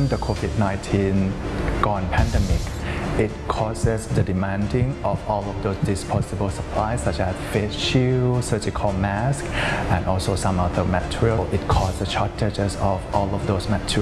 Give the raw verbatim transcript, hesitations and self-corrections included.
during the COVID nineteen gone pandemic, it causes the demanding of all of those disposable supplies such as face shield, surgical mask, and also some other material. It causes shortages of all of those materials.